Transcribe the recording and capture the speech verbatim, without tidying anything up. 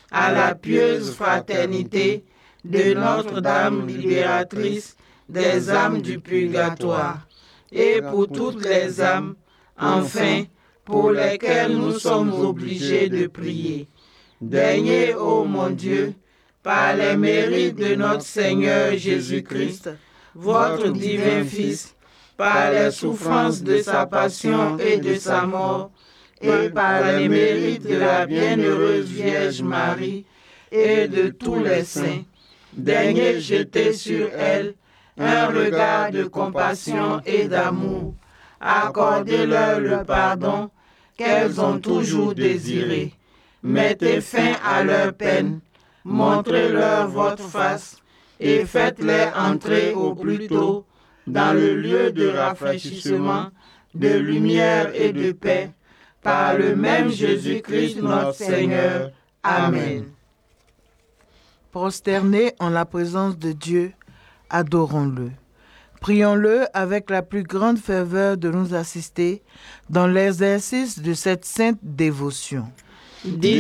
à la pieuse fraternité de Notre-Dame libératrice des âmes du purgatoire, et pour toutes les âmes, enfin, pour lesquelles nous sommes obligés de prier. Daignez, ô mon Dieu, par les mérites de notre Seigneur Jésus-Christ, votre divin Fils, par les souffrances de sa passion et de sa mort, et par les mérites de la bienheureuse Vierge Marie et de tous les saints, daignez jeter sur elle un regard de compassion et d'amour. Accordez-leur le pardon qu'elles ont toujours désiré. Mettez fin à leur peine, montrez-leur votre face et faites-les entrer au plus tôt dans le lieu de rafraîchissement, de lumière et de paix, par le même Jésus-Christ notre Seigneur. Amen. Prosternés en la présence de Dieu, adorons-le. Prions-le avec la plus grande ferveur de nous assister dans l'exercice de cette sainte dévotion.